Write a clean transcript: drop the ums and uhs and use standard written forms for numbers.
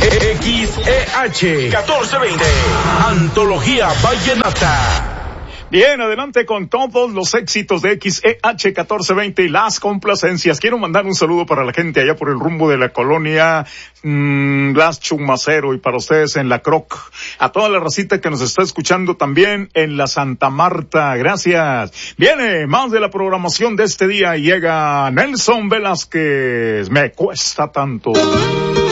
XEH 1420, Antología Vallenata. Bien, adelante con todos los éxitos de XEH 1420 y las complacencias. Quiero mandar un saludo para la gente allá por el rumbo de la colonia Las Chumacero y para ustedes en la Croc. A toda la racita que nos está escuchando también en la Santa Marta. Gracias. Viene más de la programación de este día y llega Nelson Velázquez. Me cuesta tanto.